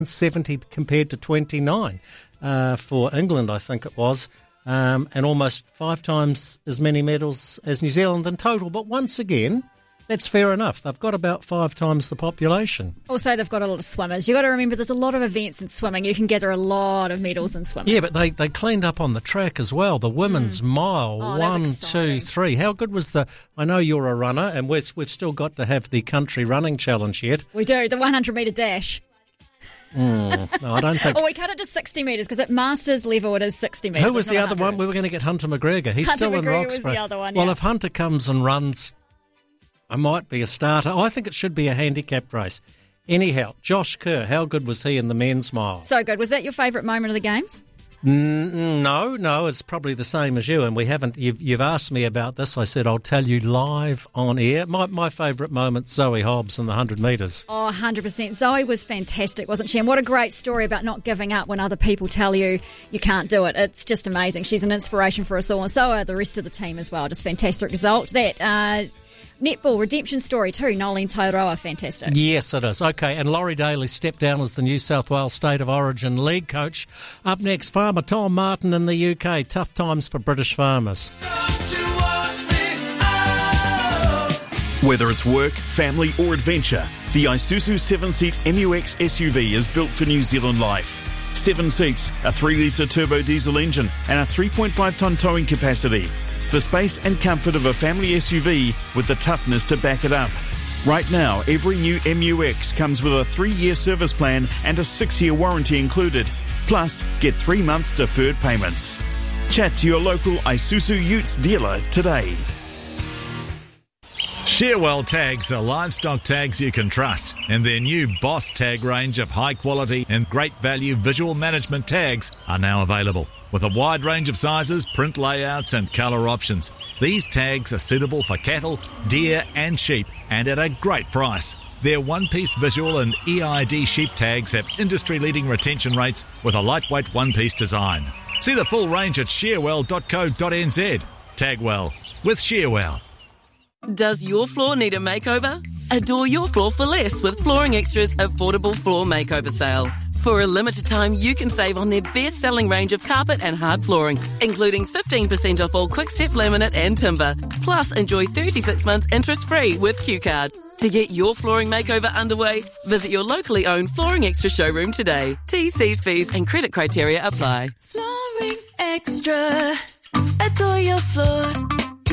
70 compared to 29 for England, I think it was, and almost 5 times as many medals as New Zealand in total. But once again, that's fair enough. They've got about 5 times the population. Also, they've got a lot of swimmers. You've got to remember there's a lot of events in swimming. You can gather a lot of medals in swimming. Yeah, but they cleaned up on the track as well. The women's mile, 1, 2, 3. How good was the... I know you're a runner, and we've still got to have the country running challenge yet. We do, the 100-metre dash. No, I don't think... we cut it to 60 metres because at Masters level it is 60 metres. Who was the other one? We were going to get Hunter McGregor. He's still in Roxburgh. Was the other one, Well, if Hunter comes and runs... I might be a starter. I think it should be a handicapped race. Anyhow, Josh Kerr, how good was he in the men's mile? So good. Was that your favourite moment of the Games? No, it's probably the same as you, and we haven't. You've asked me about this. I said I'll tell you live on air. My favourite moment, Zoe Hobbs in the 100 metres. Oh, 100%. Zoe was fantastic, wasn't she? And what a great story about not giving up when other people tell you you can't do it. It's just amazing. She's an inspiration for us all, and so are the rest of the team as well. Just fantastic result. That netball redemption story too, Nolene Tairoa, fantastic. Yes, it is. Okay, and Laurie Daly stepped down as the New South Wales State of Origin League coach. Up next, farmer Tom Martin in the UK. Tough times for British farmers. Whether it's work, family or adventure, the Isuzu 7-seat MUX SUV is built for New Zealand life. 7 seats, a 3-litre turbo diesel engine and a 3.5-tonne towing capacity. The space and comfort of a family SUV with the toughness to back it up. Right now, every new MUX comes with a 3-year service plan and a 6-year warranty included. Plus, get 3 months deferred payments. Chat to your local Isuzu Utes dealer today. Shearwell tags are livestock tags you can trust, and their new Boss tag range of high quality and great value visual management tags are now available. With a wide range of sizes, print layouts and colour options, these tags are suitable for cattle, deer and sheep, and at a great price. Their one-piece visual and EID sheep tags have industry-leading retention rates with a lightweight one-piece design. See the full range at shearwell.co.nz. Tag well with Shearwell. Does your floor need a makeover? Adore your floor for less with Flooring Extra's affordable floor makeover sale. For a limited time, you can save on their best-selling range of carpet and hard flooring, including 15% off all Quick-Step laminate and timber. Plus, enjoy 36 months interest-free with Q-Card. To get your flooring makeover underway, visit your locally owned Flooring Extra showroom today. T's, fees and credit criteria apply. Flooring Extra. Adore your floor.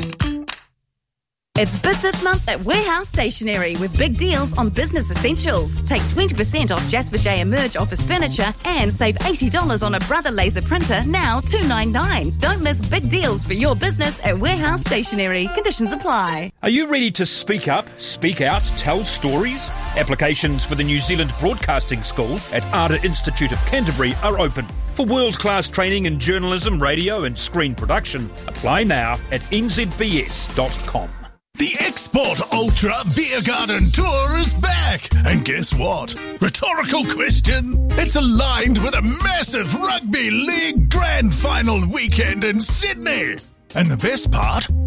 It's Business Month at Warehouse Stationery with big deals on business essentials. Take 20% off Jasper J Emerge office furniture and save $80 on a Brother laser printer, now $299. Don't miss big deals for your business at Warehouse Stationery. Conditions apply. Are you ready to speak up, speak out, tell stories? Applications for the New Zealand Broadcasting School at Arda Institute of Canterbury are open. For world-class training in journalism, radio and screen production, apply now at nzbs.com. The Export Ultra Beer Garden Tour is back! And guess what? Rhetorical question. It's aligned with a massive Rugby League Grand Final weekend in Sydney. And the best part?